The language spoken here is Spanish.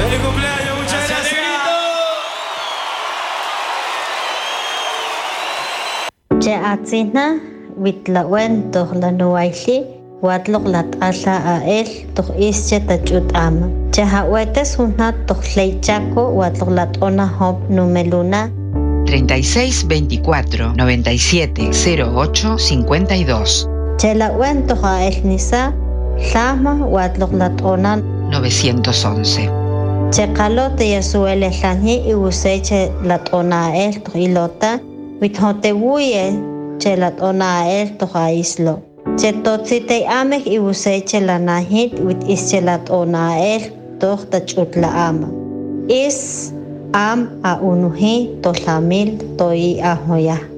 ¡Feliz cumpleaños! ¡Muchas gracias! Che atzina witlawen toh lanuaili watlok lat'ala ael toh ische tachut ama. Che hawetes hunna toh leichaco watlok lat'ona hop numeluna 36 24 97 08 52. Che lawen toh ael nisa llama watlok lat'ona 911. Che qalote yasuele llani iwuseche lat'ona ael toh ilota withotewuye che lat'ona ael toh aislo. Che totzitei amek iwuseche lanahit wit ische lat'ona ael toh tachut la ama. Is am a unuhi to lamil toi ahoya.